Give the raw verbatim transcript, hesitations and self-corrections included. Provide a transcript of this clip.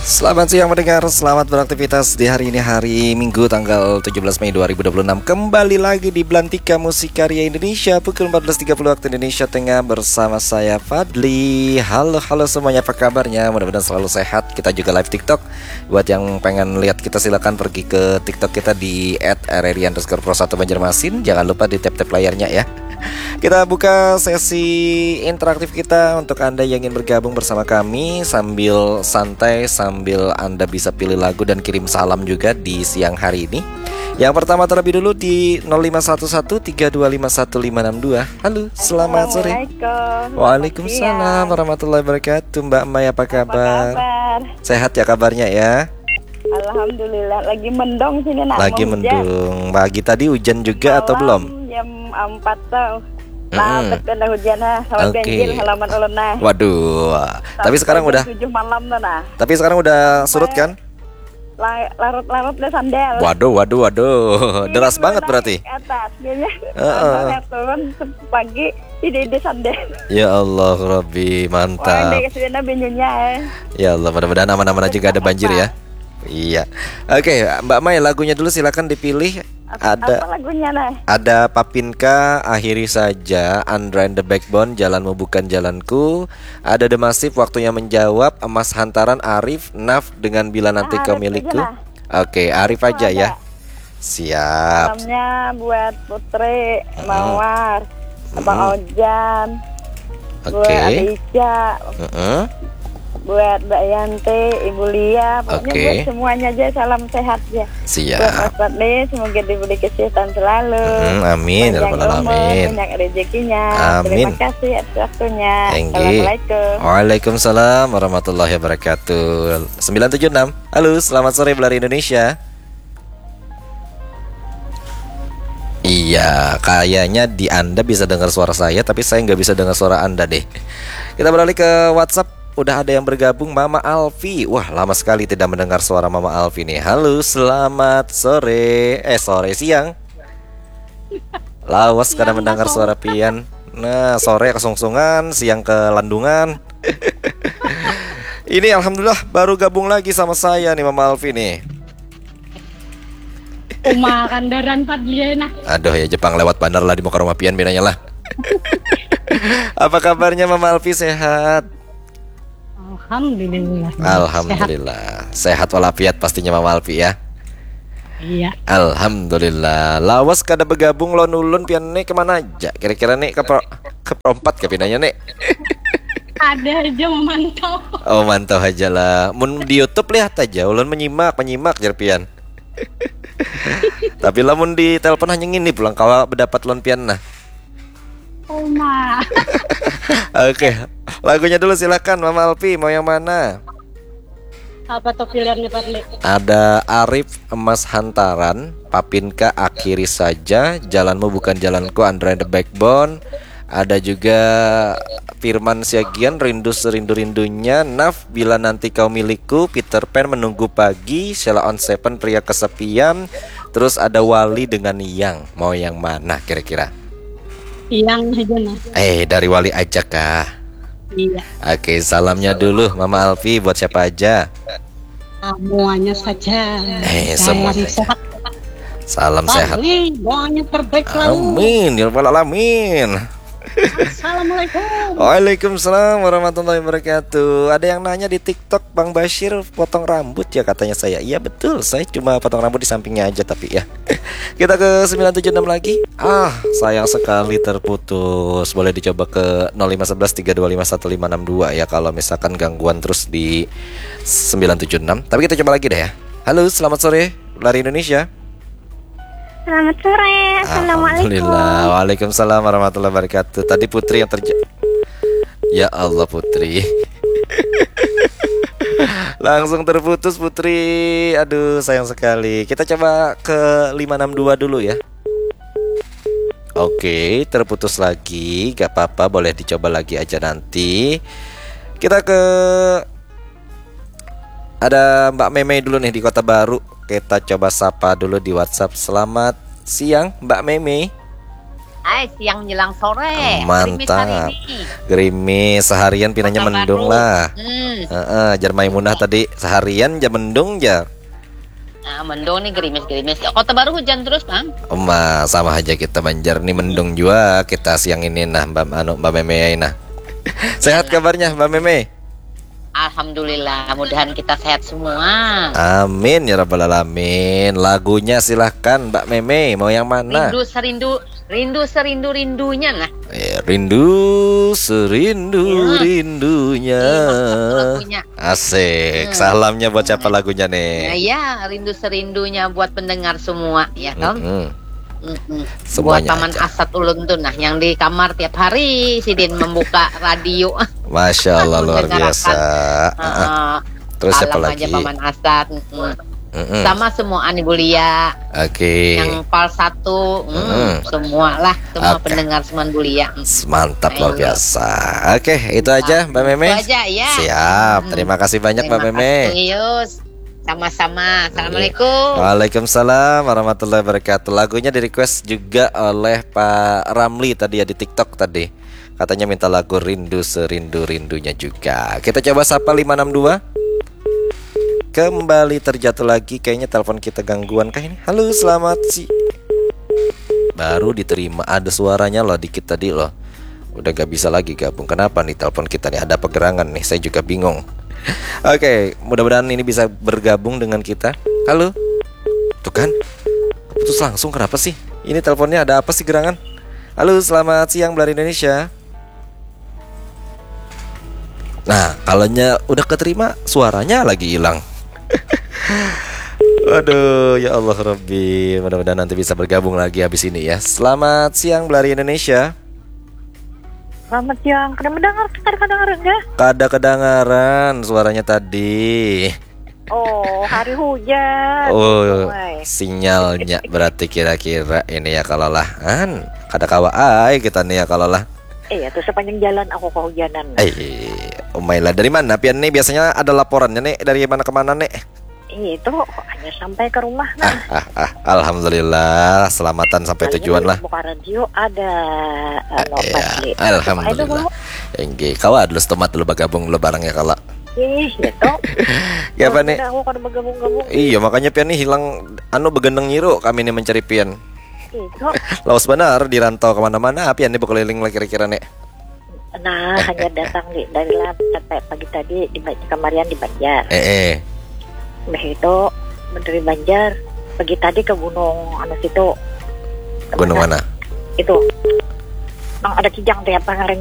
Selamat siang mendengar, selamat beraktivitas di hari ini, hari Minggu tanggal tujuh belas Mei dua ribu dua puluh enam. Kembali lagi di Belantika Musik Karya Indonesia pukul empat belas tiga puluh waktu Indonesia Tengah bersama saya Fadli. Halo halo semuanya, apa kabarnya? Mudah-mudahan selalu sehat. Kita juga live TikTok. Buat yang pengen lihat kita silakan pergi ke TikTok kita di et r r i underscore pro satu Banjarmasin. Jangan lupa di tap-tap layarnya ya. Kita buka sesi interaktif kita untuk Anda yang ingin bergabung bersama kami sambil santai, sambil Anda bisa pilih lagu dan kirim salam juga di siang hari ini. Yang pertama terlebih dulu di nol lima satu satu tiga dua lima satu lima enam dua. Halo, selamat sore. Waalaikumsalam warahmatullahi wabarakatuh. Mbak Mai, apa kabar? Apa kabar? Sehat ya kabarnya ya? Alhamdulillah, lagi mendung sini nak. Lagi mendung. Pagi tadi hujan juga Malam, atau belum? Jam empat tuh. Nah, Mm-mm. betul hujan nah, sama Oke. banjir halaman ulun nah. Waduh. Tapi sekarang udah tujuh malam tuh nah. Tapi sekarang udah surut kan? La- Larut-larut deh sandal. Waduh, waduh, waduh. Deras Ini banget naik berarti. ke atas, dia Heeh. uh, turun pagi ide-ide sandal. Ya Allah, Rabbi, Wah, mantap. dia kesini binyunya. Ya Allah, mudah-mudahan aman-aman aja gak ada banjir ya. Iya. Oke, Mbak Mai, lagunya dulu silakan dipilih. Apa Ada lagunya nah? ada Papinka, Akhiri Saja, Andra and the Backbone, Jalanmu Bukan Jalanku. Ada The Massive, Waktunya Menjawab, Emas Hantaran, Arif, Naf dengan Bila Nanti Ah, Kau Arif Milikku. aja Oke, Arif aja ada. ya. Siap. Salamnya buat Putri, Mawar, Abang Ojan, buat Oke. Ade Ica, Heeh. buat Mbak Yanti, Ibu Lia, pokoknya Oke. buat semuanya aja salam sehat ya. Buat Mas Siap. Fadli, semoga diberi kesehatan selalu. Mm, amin ya Panjang rabbal umur, alamin. banyak rezekinya. Amin. Terima kasih atas waktunya. Thank you. Assalamualaikum. Waalaikumsalam warahmatullahi wabarakatuh. sembilan tujuh enam. Halo, selamat sore Belari Indonesia. Iya, kayaknya di Anda bisa dengar suara saya, tapi saya nggak bisa dengar suara Anda deh. Kita beralih ke WhatsApp. Udah ada yang bergabung, Mama Alfi. Wah, lama sekali tidak mendengar suara Mama Alfi nih. Halo, selamat sore. Eh, sore siang. Lawas kadang mendengar suara pian. Nah, sore kesungsungan, siang ke landungan. Ini alhamdulillah baru gabung lagi sama saya nih Mama Alfi nih. Uma kandaran Fadliana. Aduh ya, Jepang lewat bandar lah di muka rumah pian bedanya lah. Apa kabarnya Mama Alfi, sehat? Alhamdulillah. Alhamdulillah. Sehat walafiat pastinya Mama Alfi ya. Iya. Alhamdulillah. Lawas kada bergabung lo nulun pian nih kemana aja? Kira-kira nih ke pro, ke perempat ke pinanya nih. Ada aja memantau. Oh, mantau aja lah. Mun di YouTube lihat aja, ulun menyimak, menyimak jar pian. Tapi lamun di telepon hanya ngini pulang kalau berdapat lon pian nah. Uma. Oke, lagunya dulu silakan Mama Alfi, mau yang mana? Apa tuh pilihannya Fadli? Ada Arif, Emas Hantaran, Papinka, Akhiri Saja, Jalanmu Bukan Jalanku, Andra and the Backbone. Ada juga Firman Siagian, Rindu Serindu-Rindunya, Naf, Bila Nanti Kau Milikku, Peter Pan, Menunggu Pagi, Sheila on Seven, Pria Kesepian. Terus ada Wali dengan Yang. Mau yang mana kira-kira? Yang aja nah. Eh, dari Wali aja kah? Iya. Oke, salamnya dulu Mama Alfi buat siapa aja? Semuanya saja. Eh, Saya semuanya. sehat. Salam sehat. Fadli, doanya terbaik selalu. Amin ya rabbal alamin. Assalamualaikum. Waalaikumsalam warahmatullahi wabarakatuh. Ada yang nanya di TikTok, Bang Bashir potong rambut ya katanya saya. Iya betul, saya cuma potong rambut di sampingnya aja tapi ya. Kita ke sembilan tujuh enam lagi. Ah, sayang sekali terputus. Boleh dicoba ke nol lima satu satu tiga dua lima satu lima enam dua ya kalau misalkan gangguan terus di sembilan tujuh enam. Tapi kita coba lagi deh ya. Halo, selamat sore Lari Indonesia. Selamat sore. Assalamualaikum. Alhamdulillah. Waalaikumsalam warahmatullahi wabarakatuh. Tadi Putri yang terja. Ya Allah, Putri. Langsung terputus Putri. Aduh, sayang sekali. Kita coba ke lima enam dua dulu ya. Oke, terputus lagi. Gak apa-apa, boleh dicoba lagi aja nanti. Kita ke ada Mbak Meme dulu nih di Kota Baru. Kita coba sapa dulu di WhatsApp. Selamat siang Mbak Meme. Hai, siang menjelang sore. Gerimis hari Mantap. ini. Gerimis seharian pinanya Kota mendung Baru. lah. Hmm. Heeh, jar Maimunah tadi seharian jam mendung jar. Nah, mendung nih gerimis-gerimis. Kota Baru hujan terus, Bang. Oma sama aja kita Banjar nih mendung juga kita siang ini nah Mbak Anu Mbak Meme nah. Sehat kabarnya Mbak Meme? Alhamdulillah, mudahan kita sehat semua. Amin ya rabbal alamin. Lagunya silahkan Mbak Meme mau yang mana? Rindu serindu, rindu serindu rindunya nah. Eh, rindu serindu Ya. rindunya. Iya, mantap lagunya. Asik. Hmm. Salamnya buat siapa lagunya Nah, nih? ya, rindu serindunya buat pendengar semua, ya kan? Mm-mm. Mm-mm. Buat Semuanya paman aja. Asad Ulun tuh, nah yang di kamar tiap hari Sidin membuka radio. Masya Allah luar biasa. Uh, Terus siapa alam lagi? aja paman Asad. Mm-mm. Mm-mm. Sama semua Ani Bulia, Oke. yang Pal satu, mm, Mm. semua lah, semua Oke. pendengar Seman Bulia. Mm. Mantap luar Ayo. biasa. Oke, itu aja Mbak Meme. Itu aja ya. Siap. Mm. Terima kasih banyak Mbak Terima Meme. kasih, Yus. Sama-sama. Assalamualaikum. Waalaikumsalam warahmatullahi wabarakatuh. Lagunya di request juga oleh Pak Ramli tadi ya di TikTok tadi. Katanya minta lagu Rindu Serindu Rindunya juga. Kita coba sapa lima enam dua. Kembali terjatuh lagi. Kayaknya telepon kita gangguan kah ini? Halo, selamat sih. Baru diterima, ada suaranya loh dikit tadi loh. Udah gak bisa lagi gabung. Kenapa nih telepon kita nih? Ada pegerangan nih, saya juga bingung. Oke, mudah-mudahan ini bisa bergabung dengan kita. Halo. Tuh kan, putus langsung, kenapa sih? Ini teleponnya ada apa sih gerangan? Halo, selamat siang Belar Indonesia. Nah, kalaunya udah keterima, suaranya lagi hilang. Aduh, ya Allah Rabbi. Mudah-mudahan nanti bisa bergabung lagi habis ini ya. Selamat siang Belar Indonesia. Selamat siang. Kena mendengar, kadang-kadang enggak? Kada kedengaran suaranya tadi. Oh, hari hujan. Oh, Woi. sinyalnya berarti kira-kira ini ya kalau lah an kada kawa ai kita nih ya kalau lah. Iya, tuh sepanjang jalan aku kehujanan. Eh, Umayla dari mana Pian nih biasanya ada laporannya nih dari mana ke mana nih? Itu hanya sampai ke rumah Ah, nah. ah, ah, alhamdulillah selamatan sampai tujuan lah. Buka radio ada anu Ya, pasti. alhamdulillah. Engge, kawa dulu tomat dulu bergabung dulu barang ya kalau. Ih, gitu. Ya apa nih? Aku kan bergabung-gabung. Iya makanya Pian nih hilang anu begendeng nyiru kami nih mencari Pian. Itu. Laos benar dirantau kemana-mana Pian nih berkeliling lah kira-kira nih. Nah, hanya datang di dari sampai pagi tadi di Ba- kamarian di Banjar. Eh, eh. Bah itu dari Banjar pagi tadi ke gunung anu situ. Gunung mana? Itu. Bang ada kijang teh apa ngareng